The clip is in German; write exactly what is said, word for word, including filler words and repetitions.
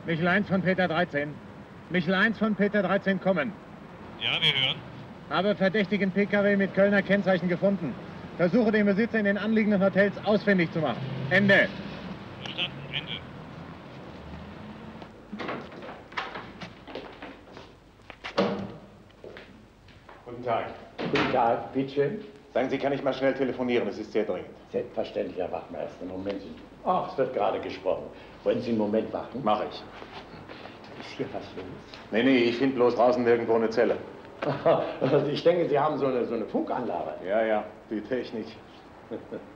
Michel eins von Peter dreizehn. Michel eins von Peter dreizehn kommen. Ja, wir hören. Habe verdächtigen P K W mit Kölner Kennzeichen gefunden. Versuche den Besitzer in den anliegenden Hotels ausfindig zu machen. Ende. Verstanden, Ende. Guten Tag. Guten Tag, bitteschön. Sagen Sie, kann ich mal schnell telefonieren? Es ist sehr dringend. Selbstverständlich, Herr Wachtmeister. Moment. Ach, es wird gerade gesprochen. Wollen Sie einen Moment warten? Mach ich. Ist hier was los? Nee, nee, ich finde bloß draußen nirgendwo eine Zelle. Also ich denke, Sie haben so eine, so eine Funkanlage. Ja, ja, die Technik.